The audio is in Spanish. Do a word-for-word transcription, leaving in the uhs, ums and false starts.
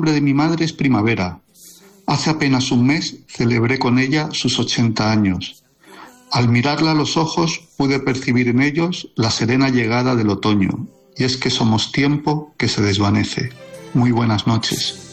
nombre de mi madre es Primavera. Hace apenas un mes celebré con ella sus ochenta años. Al mirarla a los ojos pude percibir en ellos la serena llegada del otoño, y es que somos tiempo que se desvanece. Muy buenas noches.